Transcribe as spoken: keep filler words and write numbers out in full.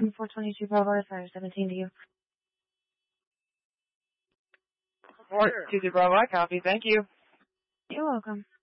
four twenty-two Bravo, five seventeen to you. four twenty-two Bravo, I copy. Thank you. You're welcome.